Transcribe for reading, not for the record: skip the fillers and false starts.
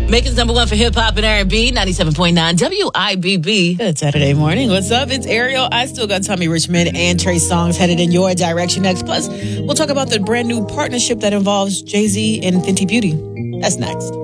Making number one for hip hop and R&B, 97.9 WIBB. Good Saturday morning. What's up? It's Ariel. I still got Tommy Richmond and Trey Songz headed in your direction next. Plus, we'll talk about the brand new partnership that involves Jay-Z and Fenty Beauty. That's next.